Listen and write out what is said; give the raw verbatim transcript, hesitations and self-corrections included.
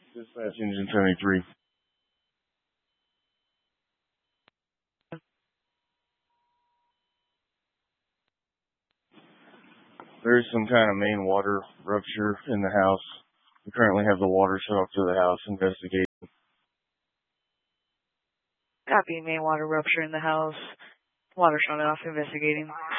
Dispatch Engine seventy-three. There's some kind of main water rupture in the house. We currently have the water shut off to the house. Investigate. Copy, main water rupture in the house. Water shut off, investigating.